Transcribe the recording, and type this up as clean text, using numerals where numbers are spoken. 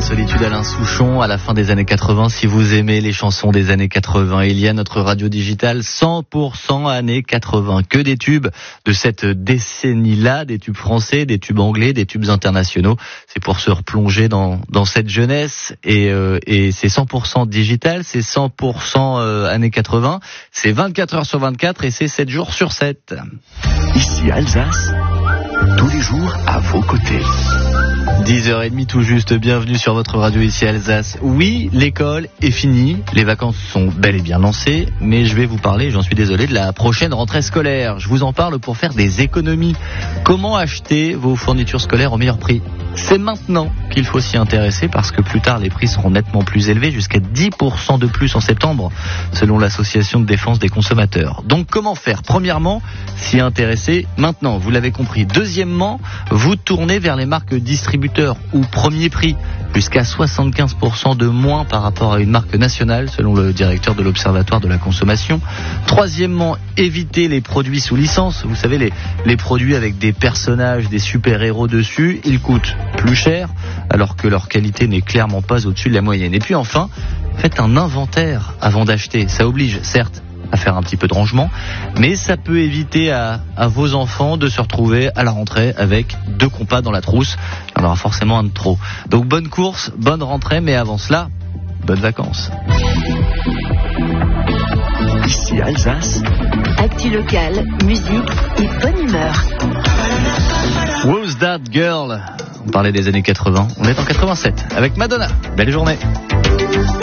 Solitude, Alain Souchon, à la fin des années 80. Si vous aimez les chansons des années 80, il y a notre radio digitale 100% années 80. Que des tubes de cette décennie-là, des tubes français, des tubes anglais, des tubes internationaux. C'est pour se replonger dans cette jeunesse et c'est 100% digital, c'est 100% années 80. C'est 24 heures sur 24 et c'est 7 jours sur 7. Ici Alsace, tous les jours à vos côtés. 10h30 tout juste, bienvenue sur votre radio ici Alsace. Oui, l'école est finie, les vacances sont bel et bien lancées, mais je vais vous parler, j'en suis désolé, de la prochaine rentrée scolaire. Je vous en parle pour faire des économies. Comment acheter vos fournitures scolaires au meilleur prix ? C'est maintenant qu'il faut s'y intéresser parce que plus tard les prix seront nettement plus élevés, jusqu'à 10% de plus en septembre, selon l'association de défense des consommateurs. Donc comment faire ? Premièrement, s'y intéresser maintenant, vous l'avez compris. Deuxièmement, vous tournez vers les marques distributeurs ou premier prix, jusqu'à 75% de moins par rapport à une marque nationale, selon le directeur de l'Observatoire de la consommation. Troisièmement, évitez les produits sous licence. Vous savez, les produits avec des personnages, des super-héros dessus, ils coûtent plus cher, alors que leur qualité n'est clairement pas au-dessus de la moyenne. Et puis enfin, faites un inventaire avant d'acheter. Ça oblige, certes, à faire un petit peu de rangement, mais ça peut éviter à vos enfants de se retrouver à la rentrée avec 2 compas dans la trousse. Il y en aura forcément un de trop. Donc bonne course, bonne rentrée, mais avant cela, bonnes vacances. Ici Alsace, actu locale, musique et bonne humeur. Who's That Girl ? On parlait des années 80, on est en 87 avec Madonna. Belle journée.